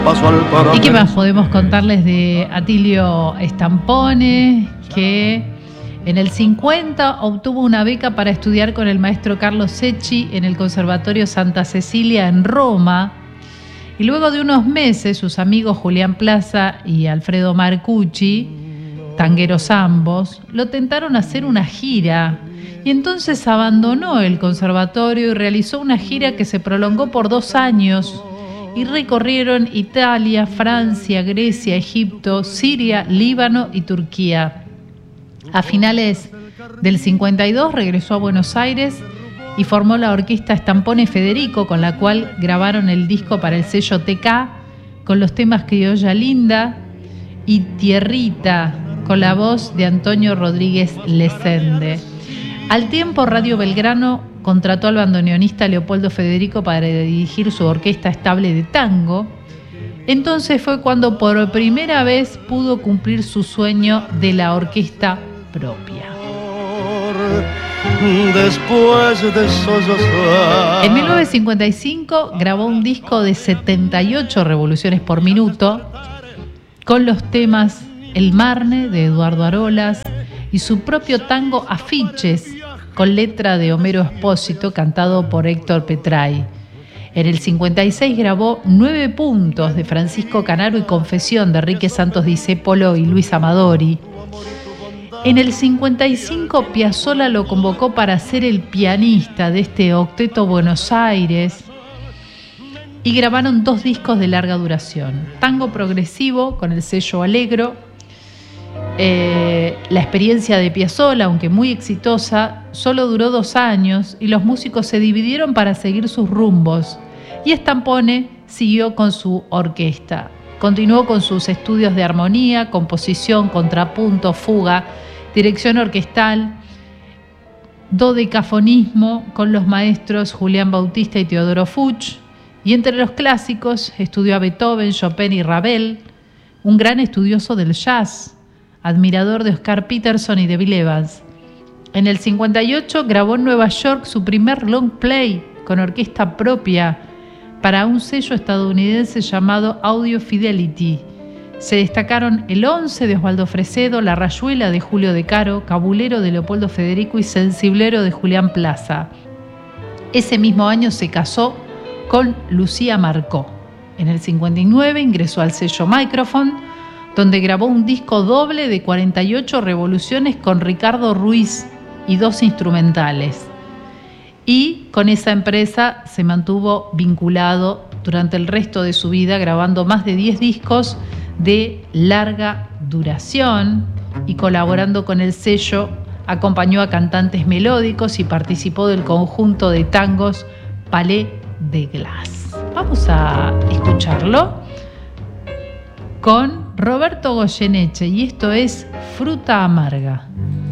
paso al parapeto. ¿Y qué más podemos contarles de Atilio Stampone? Que en el 50 obtuvo una beca para estudiar con el maestro Carlo Secchi en el Conservatorio Santa Cecilia en Roma. Y luego de unos meses, sus amigos Julián Plaza y Alfredo Marcucci, tangueros ambos, lo tentaron a hacer una gira. Y entonces abandonó el conservatorio y realizó una gira que se prolongó por 2 años. Y recorrieron Italia, Francia, Grecia, Egipto, Siria, Líbano y Turquía. A finales del 52 regresó a Buenos Aires y formó la orquesta Stampone Federico, con la cual grabaron el disco para el sello TK, con los temas Criolla Linda y Tierrita, con la voz de Antonio Rodríguez Lesende. Al tiempo, Radio Belgrano contrató al bandoneonista Leopoldo Federico para dirigir su orquesta estable de tango. Entonces fue cuando por primera vez pudo cumplir su sueño de la orquesta propia. Después de sollozar. En 1955 grabó un disco de 78 revoluciones por minuto con los temas El Marne de Eduardo Arolas y su propio tango Afiches, con letra de Homero Espósito, cantado por Héctor Petray. En el 56 grabó 9 puntos de Francisco Canaro y Confesión de Enrique Santos Discépolo y Luis Amadori. En el 55 Piazzolla lo convocó para ser el pianista de este octeto Buenos Aires y grabaron 2 discos de larga duración. Tango progresivo con el sello Allegro. La experiencia de Piazzolla, aunque muy exitosa, solo duró 2 años y los músicos se dividieron para seguir sus rumbos. Y Stampone siguió con su orquesta. Continuó con sus estudios de armonía, composición, contrapunto, fuga, dirección orquestal, dodecafonismo con los maestros Julián Bautista y Teodoro Fuchs. Y entre los clásicos estudió a Beethoven, Chopin y Ravel, un gran estudioso del jazz, admirador de Oscar Peterson y de Bill Evans. En el 58 grabó en Nueva York su primer long play con orquesta propia para un sello estadounidense llamado Audio Fidelity. Se destacaron El 11 de Osvaldo Fresedo, La Rayuela de Julio De Caro, Cabulero de Leopoldo Federico y Sensiblero de Julián Plaza. Ese mismo año se casó con Lucía Marcó. En el 59 ingresó al sello Microphone, donde grabó un disco doble de 48 revoluciones con Ricardo Ruiz y 2 instrumentales. Y con esa empresa se mantuvo vinculado durante el resto de su vida, grabando más de 10 discos de larga duración y colaborando con el sello. Acompañó a cantantes melódicos y participó del conjunto de tangos Palais de Glace. Vamos a escucharlo con Roberto Goyeneche y esto es Fruta Amarga.